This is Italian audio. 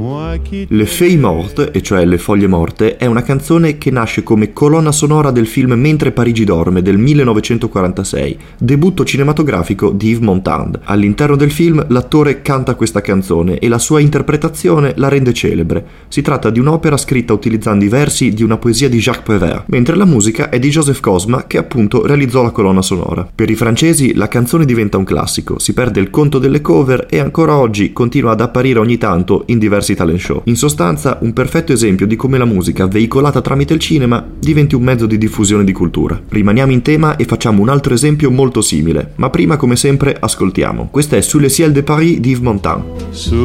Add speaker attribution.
Speaker 1: Le Feuilles Mortes, e cioè Le foglie morte, è una canzone che nasce come colonna sonora del film Mentre Parigi dorme del 1946, debutto cinematografico di Yves Montand. All'interno del film l'attore canta questa canzone e la sua interpretazione la rende celebre. Si tratta di un'opera scritta utilizzando i versi di una poesia di Jacques Prévert, mentre la musica è di Joseph Cosma, che appunto realizzò la colonna sonora. Per i francesi la canzone diventa un classico, si perde il conto delle cover e ancora oggi continua ad apparire ogni tanto in diversi talent show. In sostanza, un perfetto esempio di come la musica veicolata tramite il cinema diventi un mezzo di diffusione di cultura. Rimaniamo in tema e facciamo un altro esempio molto simile, ma prima come sempre ascoltiamo. Questa è Sous le ciel de Paris di Yves Montand.